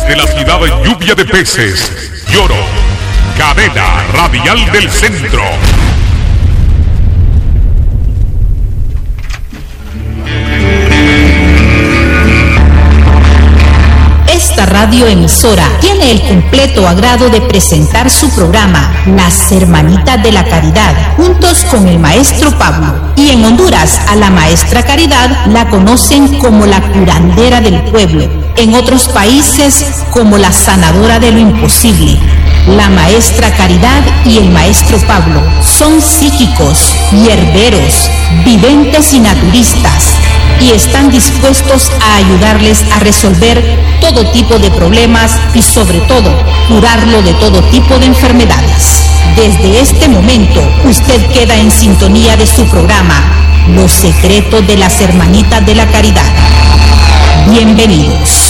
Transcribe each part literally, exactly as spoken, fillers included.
Desde la ciudad lluvia de peces, Lloro, cadena radial del centro. Esta radioemisora tiene el completo agrado de presentar su programa Las Hermanitas de la Caridad, juntos con el maestro Pablo. Y en Honduras a la maestra Caridad la conocen como la curandera del pueblo, en otros países como la sanadora de lo imposible. La maestra Caridad y el maestro Pablo son psíquicos, hierberos, videntes y naturistas, y están dispuestos a ayudarles a resolver todo tipo de problemas y sobre todo curarlo de todo tipo de enfermedades. Desde este momento usted queda en sintonía de su programa Los Secretos de las Hermanitas de la Caridad. Bienvenidos.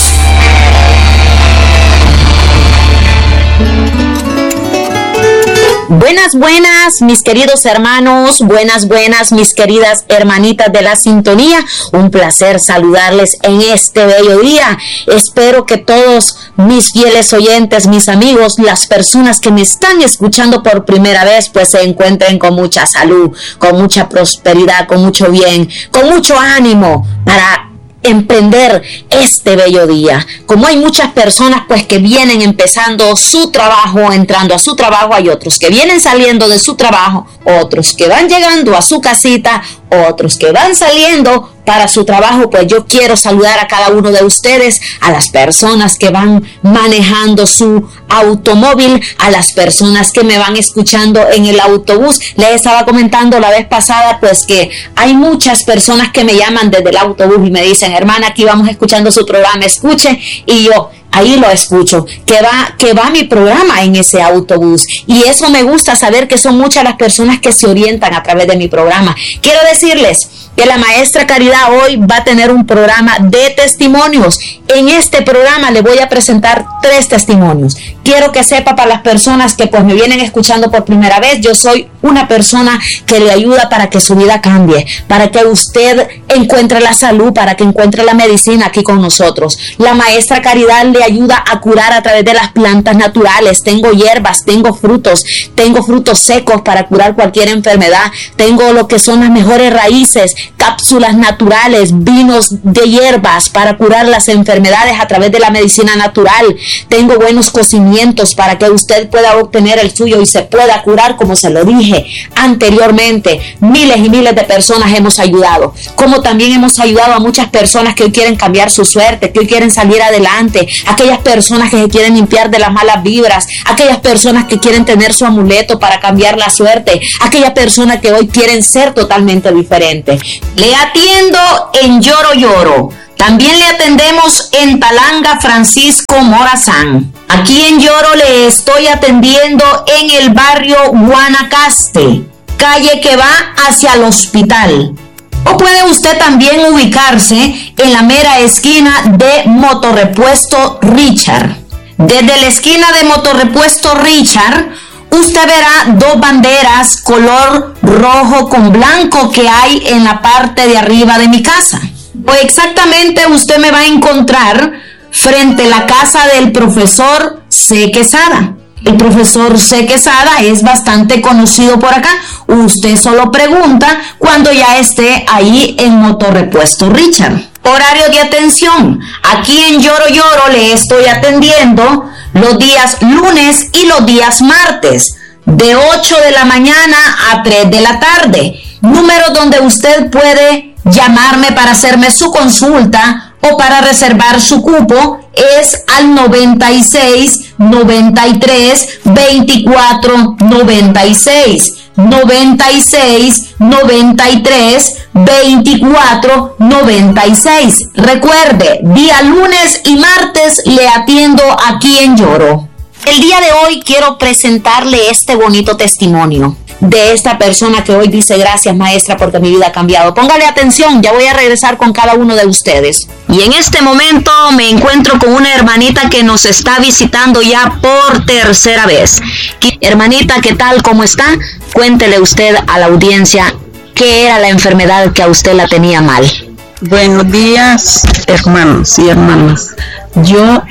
Buenas, buenas, mis queridos hermanos, buenas, buenas, mis queridas hermanitas de la sintonía. Un placer saludarles en este bello día. Espero que todos mis fieles oyentes, mis amigos, las personas que me están escuchando por primera vez, pues se encuentren con mucha salud, con mucha prosperidad, con mucho bien, con mucho ánimo para emprender este bello día. Como hay muchas personas pues que vienen empezando su trabajo, entrando a su trabajo, hay otros que vienen saliendo de su trabajo, otros que van llegando a su casita, otros que van saliendo para su trabajo. Pues yo quiero saludar a cada uno de ustedes, a las personas que van manejando su automóvil, a las personas que me van escuchando en el autobús. Les estaba comentando la vez pasada pues que hay muchas personas que me llaman desde el autobús y me dicen: hermana, aquí vamos escuchando su programa, escuche, y yo ahí lo escucho, que va, que va mi programa en ese autobús. Y eso me gusta saber, que son muchas las personas que se orientan a través de mi programa. Quiero decirles que la maestra Caridad hoy va a tener un programa de testimonios. En este programa le voy a presentar tres testimonios. Quiero que sepa, para las personas que pues me vienen escuchando por primera vez, yo soy una persona que le ayuda para que su vida cambie, para que usted encuentre la salud, para que encuentre la medicina aquí con nosotros. La maestra Caridad le ayuda a curar a través de las plantas naturales. Tengo hierbas, tengo frutos, tengo frutos secos para curar cualquier enfermedad. Tengo lo que son las mejores raíces, cápsulas naturales, vinos de hierbas para curar las enfermedades a través de la medicina natural. Tengo buenos cocimientos para que usted pueda obtener el suyo y se pueda curar, como se lo dije anteriormente. Miles y miles de personas hemos ayudado, como también hemos ayudado a muchas personas que hoy quieren cambiar su suerte, que hoy quieren salir adelante, aquellas personas que se quieren limpiar de las malas vibras, aquellas personas que quieren tener su amuleto para cambiar la suerte, aquellas personas que hoy quieren ser totalmente diferentes. Le atiendo en Lloro Lloro. También le atendemos en Talanga Francisco Morazán. Aquí en Lloro le estoy atendiendo en el barrio Guanacaste, calle que va hacia el hospital. O puede usted también ubicarse en la mera esquina de Motorrepuesto Richard. Desde la esquina de Motorrepuesto Richard, usted verá dos banderas color rojo con blanco que hay en la parte de arriba de mi casa. O exactamente usted me va a encontrar frente a la casa del profesor C. Quesada. El profesor C. Quesada es bastante conocido por acá. Usted solo pregunta cuando ya esté ahí en Motorrepuesto Richard. Horario de atención. Aquí en Lloro Lloro le estoy atendiendo los días lunes y los días martes, de ocho de la mañana a tres de la tarde. Número donde usted puede llamarme para hacerme su consulta o para reservar su cupo es al noventa y seis, noventa y tres, veinticuatro, noventa y seis. noventa y seis, noventa y tres, veinticuatro, noventa y seis. Recuerde, día lunes y martes le atiendo aquí en Lloro. El día de hoy quiero presentarle este bonito testimonio de esta persona que hoy dice: gracias, maestra, porque mi vida ha cambiado. Póngale atención, ya voy a regresar con cada uno de ustedes. Y en este momento me encuentro con una hermanita que nos está visitando ya por tercera vez. Hermanita, ¿qué tal? ¿Cómo está? Cuéntele usted a la audiencia qué era la enfermedad que a usted la tenía mal. Buenos días, hermanos y hermanas. Yo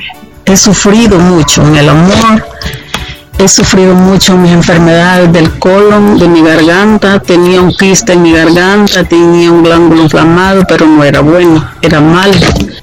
he sufrido mucho en el amor, he sufrido mucho mis enfermedades del colon, de mi garganta, tenía un quiste en mi garganta, tenía un glándulo inflamado, pero no era bueno, era malo.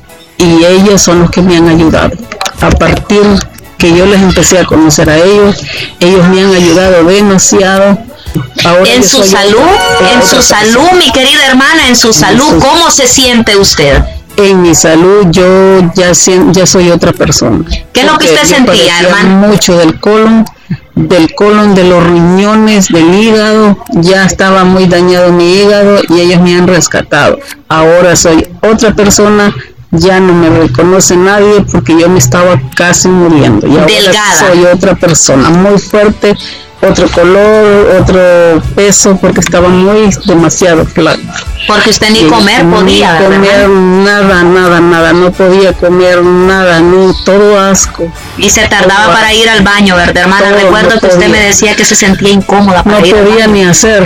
Y ellos son los que me han ayudado. A partir que yo les empecé a conocer a ellos, ellos me han ayudado demasiado. Ahora en su salud, otra, en su persona. salud, mi querida hermana, en su en salud, su, ¿cómo se siente usted? En mi salud yo ya, ya soy otra persona. ¿Qué es lo que usted sentía, hermano? Mucho del colon, del colon, de los riñones, del hígado, ya estaba muy dañado mi hígado y ellos me han rescatado. Ahora soy otra persona, ya no me reconoce nadie porque yo me estaba casi muriendo. Y ahora Delgada. Soy otra persona, muy fuerte, otro color, otro peso, porque estaba muy demasiado flaco. Porque usted ni comer ni podía, Ni comer ¿verdad? nada, nada, nada, no podía comer nada, ni todo asco. Y se tardaba todo para asco. ir al baño, ¿verdad, hermana? Todo, Recuerdo no que podía. Usted me decía que se sentía incómoda para no ir podía ni hacer,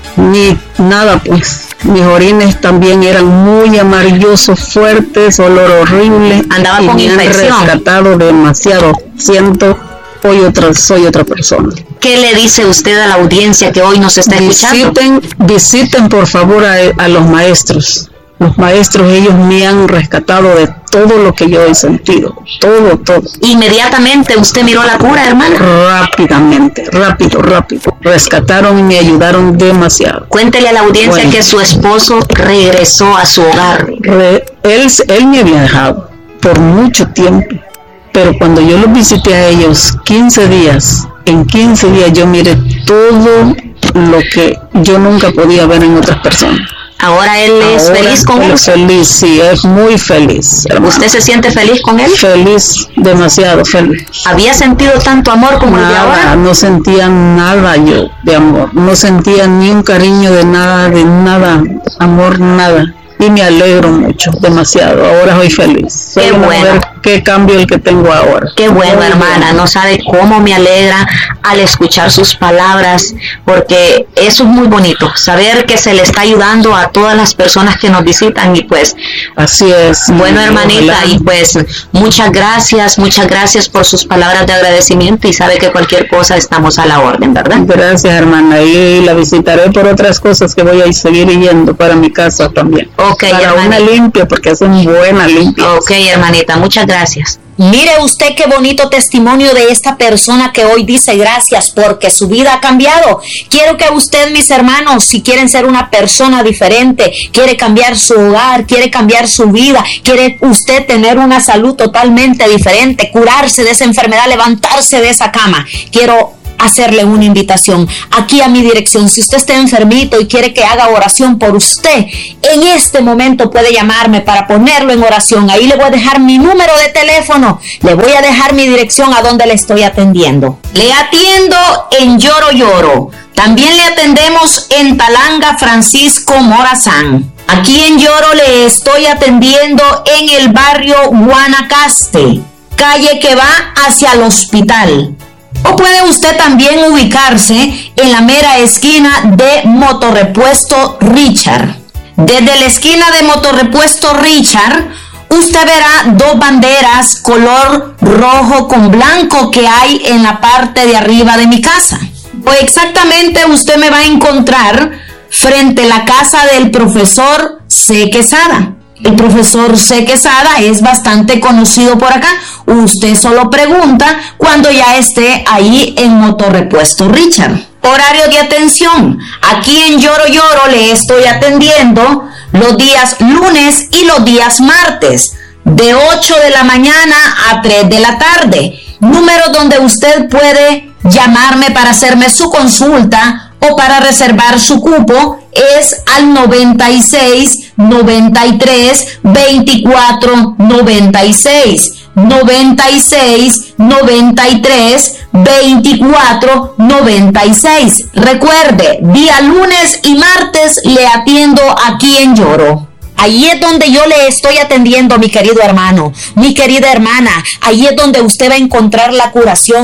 ni nada, pues. Mis orines también eran muy amarillosos, fuertes, olor horrible. Andaba con y me infección. Han rescatado demasiado. Siento, hoy otra, soy otra persona. ¿Qué le dice usted a la audiencia que hoy nos está escuchando? Visiten, visiten por favor a, a los maestros. Los maestros, ellos me han rescatado de todo lo que yo he sentido. Todo, todo. ¿Inmediatamente usted miró la cura, hermana? Rápidamente, rápido, rápido. Rescataron y me ayudaron demasiado. Cuéntele a la audiencia bueno. que su esposo regresó a su hogar. Re, él, él me había dejado por mucho tiempo. Pero cuando yo los visité a ellos quince días, en quince días yo miré todo lo que yo nunca podía ver en otras personas. Ahora él es Ahora feliz con él. él. Feliz, sí, es muy feliz. Hermano. ¿Usted se siente feliz con él? Feliz, demasiado feliz. ¿Había sentido tanto amor como nada, el de ahora? No sentía nada yo de amor, no sentía ni un cariño de nada, de nada, amor, nada. Y me alegro mucho, demasiado. Ahora soy feliz. Qué Solo bueno. ver qué cambio el que tengo ahora. Qué bueno, Muy hermana. bueno. No sabe cómo me alegra al escuchar sus palabras, porque eso es muy bonito. Saber que se le está ayudando a todas las personas que nos visitan y pues. Así es. Bueno, hermanita, ojalá. y pues muchas gracias, muchas gracias por sus palabras de agradecimiento y sabe que cualquier cosa estamos a la orden, ¿verdad? Gracias, hermana. Y la visitaré por otras cosas que voy a seguir yendo para mi casa también. Ok, para hermanita. una limpia, porque hacen buena limpia. Ok, hermanita, muchas gracias. Mire usted qué bonito testimonio de esta persona que hoy dice gracias porque su vida ha cambiado. Quiero que usted, mis hermanos, si quieren ser una persona diferente, quiere cambiar su hogar, quiere cambiar su vida, quiere usted tener una salud totalmente diferente, curarse de esa enfermedad, levantarse de esa cama, quiero hacerle una invitación aquí a mi dirección. Si usted está enfermito y quiere que haga oración por usted, en este momento puede llamarme para ponerlo en oración. Ahí le voy a dejar mi número de teléfono, le voy a dejar mi dirección a donde le estoy atendiendo. Le atiendo en Lloro Lloro. También le atendemos en Talanga Francisco Morazán. Aquí en Lloro le estoy atendiendo en el barrio Guanacaste, calle que va hacia el hospital. O puede usted también ubicarse en la mera esquina de Motorrepuesto Richard. Desde la esquina de Motorrepuesto Richard, usted verá dos banderas color rojo con blanco que hay en la parte de arriba de mi casa. O exactamente usted me va a encontrar frente a la casa del profesor C. Quesada. El profesor C. Quesada es bastante conocido por acá. Usted solo pregunta cuando ya esté ahí en Motorrepuesto Richard. Horario de atención. Aquí en Lloro Lloro le estoy atendiendo los días lunes y los días martes, de ocho de la mañana a tres de la tarde. Número donde usted puede llamarme para hacerme su consulta o para reservar su cupo es al noventa y seis, noventa y tres, veinticuatro, noventa y seis. noventa y seis, noventa y tres, veinticuatro, noventa y seis. Recuerde, día lunes y martes le atiendo aquí en Lloro. Ahí es donde yo le estoy atendiendo, mi querido hermano, mi querida hermana. Ahí es donde usted va a encontrar la curación.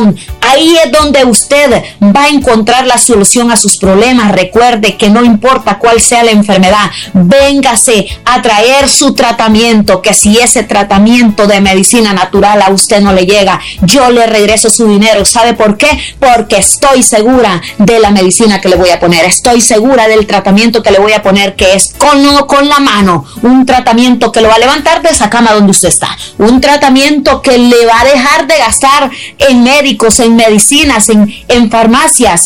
Ahí es donde usted va a encontrar la solución a sus problemas. Recuerde que no importa cuál sea la enfermedad, véngase a traer su tratamiento, que si ese tratamiento de medicina natural a usted no le llega, yo le regreso su dinero. ¿Sabe por qué? Porque estoy segura de la medicina que le voy a poner, estoy segura del tratamiento que le voy a poner, que es con, con la mano, un tratamiento que lo va a levantar de esa cama donde usted está, un tratamiento que le va a dejar de gastar en médicos, en medicinas, en, en farmacias.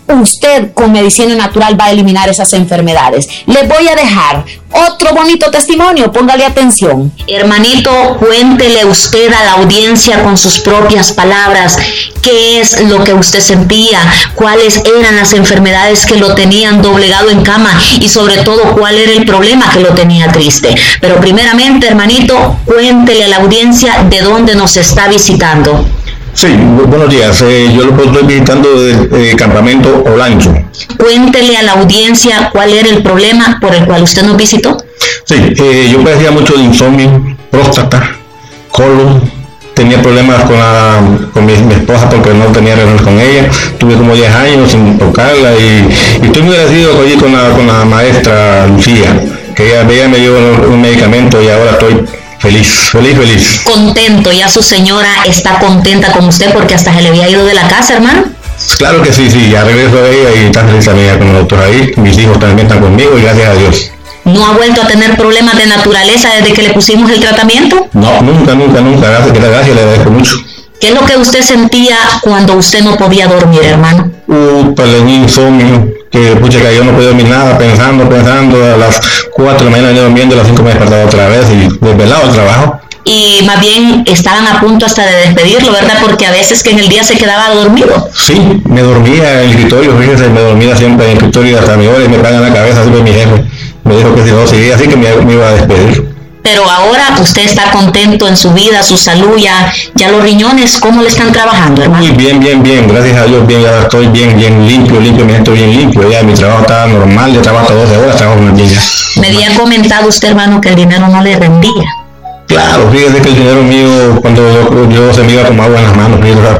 Usted con medicina natural va a eliminar esas enfermedades. Le voy a dejar otro bonito testimonio, póngale atención. Hermanito, cuéntele usted a la audiencia con sus propias palabras qué es lo que usted sentía, cuáles eran las enfermedades que lo tenían doblegado en cama y sobre todo cuál era el problema que lo tenía triste. Pero primeramente, hermanito, cuéntele a la audiencia de dónde nos está visitando. Sí, buenos días. Eh, yo lo estoy visitando del eh, campamento Olancho. Cuéntele a la audiencia cuál era el problema por el cual usted nos visitó. Sí, eh, yo padecía mucho de insomnio, próstata, colon. Tenía problemas con, la, con mi, mi esposa porque no tenía relaciones con ella. Tuve como diez años sin tocarla y, y estoy muy agradecido con, con, la, con la maestra Lucía, que ella, ella me dio un, un medicamento y ahora estoy feliz, feliz, feliz. Contento, ya su señora está contenta con usted porque hasta se le había ido de la casa, hermano. Claro que sí, sí, ya regreso a ella y está feliz amiga con el doctor ahí. Mis hijos también están conmigo y gracias a Dios. ¿No ha vuelto a tener problemas de naturaleza desde que le pusimos el tratamiento? No, nunca, nunca, nunca. Gracias, gracias, le agradezco mucho. ¿Qué es lo que usted sentía cuando usted no podía dormir, hermano? Uh, pues un insomnio, que pucha que yo no podía dormir nada, pensando, pensando, a las cuatro de la mañana venía durmiendo, a las cinco me despertaba otra vez y desvelado el trabajo. Y más bien estaban a punto hasta de despedirlo, ¿verdad? Porque a veces que en el día se quedaba dormido. Sí, me dormía en el escritorio, fíjese, me dormía siempre en el escritorio hasta mi hora y me pagan la cabeza, siempre mi jefe. Me dijo que si no seguía así que me, me iba a despedir. Pero ahora usted está contento en su vida, su salud, ya, ya los riñones, ¿cómo le están trabajando, hermano? Muy bien, bien, bien, gracias a Dios, bien, ya estoy bien, bien limpio, limpio, me siento bien limpio, ya mi trabajo está normal, yo trabajo hasta doce horas, trabajo con el día. Me había comentado usted, hermano, que el dinero no le rendía. Claro, fíjese que el dinero mío, cuando yo, yo se me iba como agua en las manos,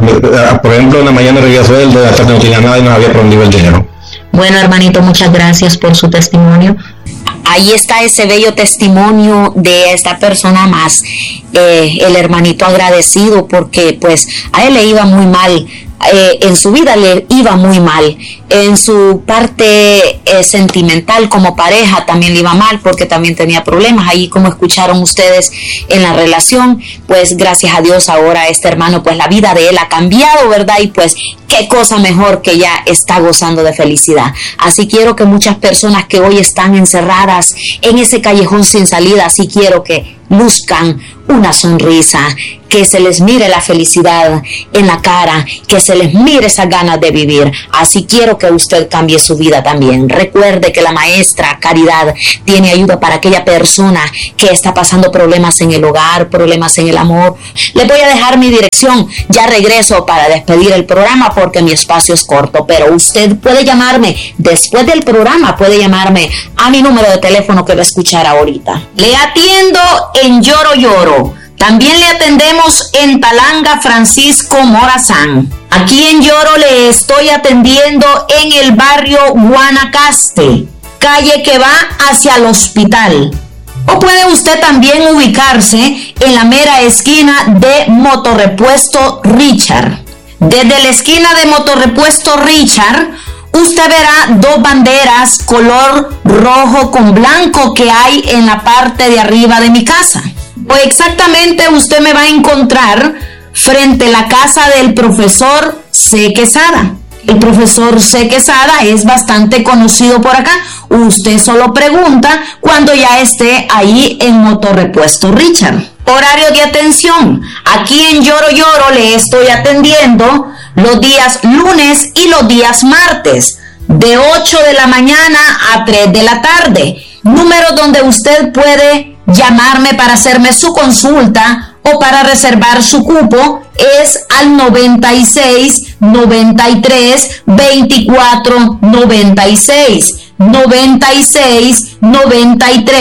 por ejemplo, en la mañana recibía sueldo, en la tarde no tenía nada y no había por dónde iba el dinero. Bueno, hermanito, muchas gracias por su testimonio. Ahí está ese bello testimonio de esta persona más, eh, el hermanito agradecido porque pues a él le iba muy mal, eh, en su vida le iba muy mal, en su parte eh, sentimental como pareja también le iba mal porque también tenía problemas, ahí como escucharon ustedes en la relación, pues gracias a Dios ahora este hermano pues la vida de él ha cambiado, ¿verdad? Y pues qué cosa mejor que ya está gozando de felicidad. Así quiero que muchas personas que hoy están encerradas en ese callejón sin salida, así quiero que luzcan una sonrisa, que se les mire la felicidad en la cara, que se les mire esas ganas de vivir. Así quiero que usted cambie su vida también. Recuerde que la maestra Caridad tiene ayuda para aquella persona que está pasando problemas en el hogar, problemas en el amor. Les voy a dejar mi dirección, ya regreso para despedir el programa porque mi espacio es corto, pero usted puede llamarme después del programa, puede llamarme a mi número de teléfono que va a escuchar ahorita. Le atiendo en Lloro Lloro. También le atendemos en Talanga Francisco Morazán. Aquí en Lloro le estoy atendiendo en el barrio Guanacaste, calle que va hacia el hospital. O puede usted también ubicarse en la mera esquina de Motorrepuesto Richard. Desde la esquina de Motorrepuesto Richard, usted verá dos banderas color rojo con blanco que hay en la parte de arriba de mi casa. O exactamente usted me va a encontrar frente a la casa del profesor C. Quesada. El profesor C. Quesada es bastante conocido por acá. Usted solo pregunta cuando ya esté ahí en Motorrepuesto Richard. Horario de atención. Aquí en Lloro Lloro le estoy atendiendo los días lunes y los días martes, de ocho de la mañana a tres de la tarde. Número donde usted puede llamarme para hacerme su consulta o para reservar su cupo es al noventa y seis, noventa y tres, veinticuatro, noventa y seis. noventa y seis, noventa y tres,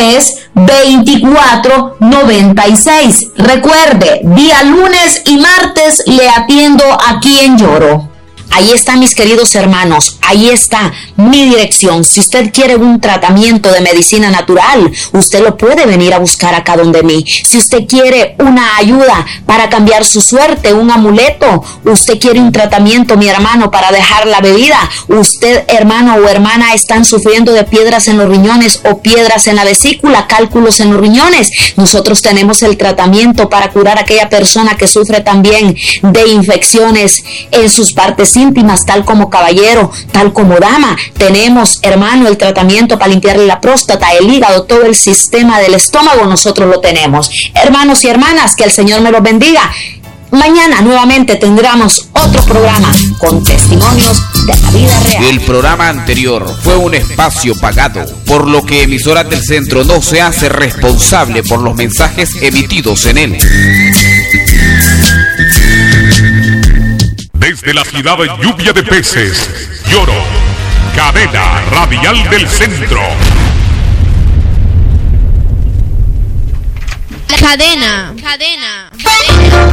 veinticuatro noventa y seis. Recuerde, día lunes y martes le atiendo aquí en Lloro. Ahí está, mis queridos hermanos, ahí está mi dirección. Si usted quiere un tratamiento de medicina natural, usted lo puede venir a buscar acá donde mí. Si usted quiere una ayuda para cambiar su suerte, un amuleto, usted quiere un tratamiento, mi hermano, para dejar la bebida, usted, hermano o hermana, están sufriendo de piedras en los riñones o piedras en la vesícula, cálculos en los riñones, nosotros tenemos el tratamiento para curar a aquella persona que sufre también de infecciones en sus partes íntimas, tal como caballero, tal como dama. Tenemos, hermano, el tratamiento para limpiarle la próstata, el hígado, todo el sistema del estómago, nosotros lo tenemos. Hermanos y hermanas, que el Señor me los bendiga. Mañana nuevamente tendremos otro programa con testimonios de la vida real. El programa anterior fue un espacio pagado, por lo que Emisoras del Centro no se hace responsable por los mensajes emitidos en él. Desde la ciudad de Lluvia de Peces, Lloro, cadena radial del centro. Cadena, cadena, cadena.